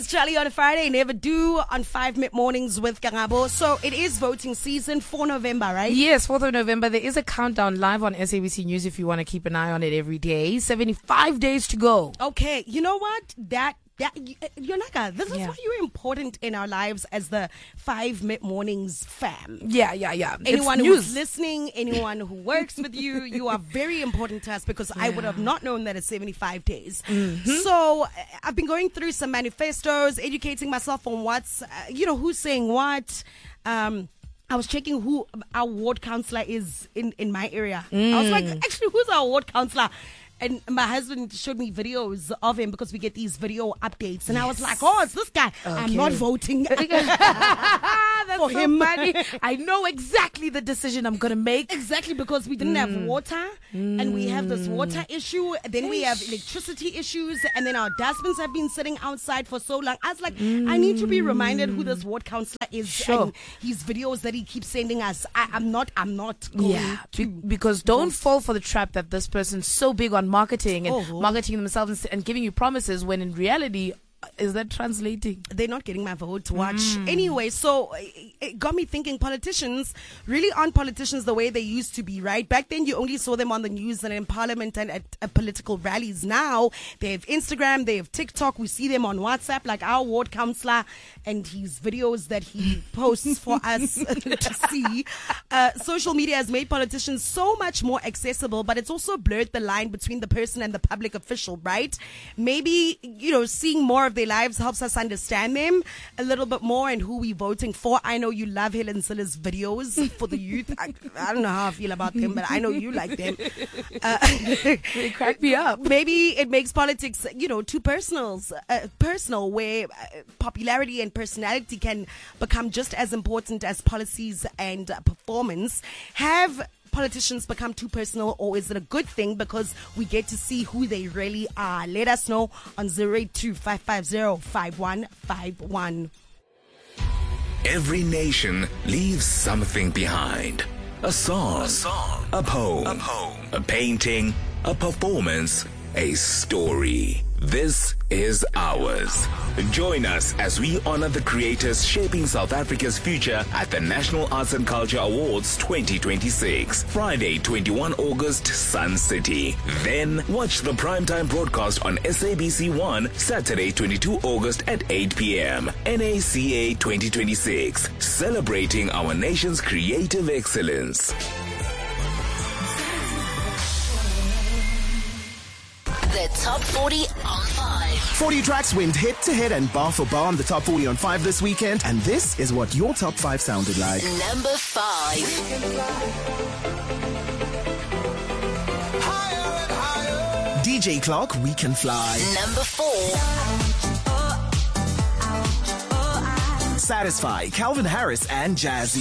is Charlie on a Friday, never do on 5 mid-mornings with Kangabo. So it is voting season for November, right? Yes, 4th of November. There is a countdown live on SABC News if you want to keep an eye on it every day. 75 days to go. Okay, you know what? Yonaka, this is why you're important in our lives as the 5 mid-mornings fam. Yeah. Anyone who's listening, anyone who works with you, you are very important to us because I would have not known that it's 75 days. Mm-hmm. So I've been going through some manifestos, educating myself on what's, who's saying what. I was checking who our ward councillor is in my area. I was like, actually, who's our ward councillor? And my husband showed me videos of him because we get these video updates. And I was like, oh, it's this guy. Okay. I'm not voting for him. Funny. I know exactly the decision I'm going to make. Exactly, because we didn't have water. And we have this water issue. Then we have electricity issues. And then our dustbins have been sitting outside for so long. I was like, I need to be reminded who this ward councillor is. Sure. And his videos that he keeps sending us. I'm not going to. Because don't fall for the trap that this person's so big on marketing and marketing themselves and giving you promises when in reality, is that translating? They're not getting my vote to watch. Anyway, so it got me thinking politicians really aren't politicians the way they used to be, right? Back then, you only saw them on the news and in parliament and at political rallies. Now, they have Instagram, they have TikTok. We see them on WhatsApp, like our ward councillor and his videos that he posts for us to see. Social media has made politicians so much more accessible, but it's also blurred the line between the person and the public official, right? Maybe, seeing more of their lives helps us understand them a little bit more and who we're voting for. I know you love Helen Silla's videos for the youth. I don't know how I feel about them, but I know you like them. They crack me up. Maybe it makes politics, too personal, where popularity and personality can become just as important as policies and performance. Have politicians become too personal, or is it a good thing because we get to see who they really are? Let us know on 082-550-5151. Every nation leaves something behind. A song, a poem, a painting, a performance, a story. This is ours. Join us as we honor the creators shaping South Africa's future at the National Arts and Culture Awards 2026. Friday, 21 August, Sun City. Then watch the primetime broadcast on SABC 1, Saturday, 22 August at 8 p.m. NACA 2026. Celebrating our nation's creative excellence. The Top 40 on 5. 40 tracks went hit to hit and bar for bar on the Top 40 on 5 this weekend. And this is what your Top 5 sounded like. Number 5. DJ Clark, We Can Fly. Number 4. Satisfy, Calvin Harris and Jazzy.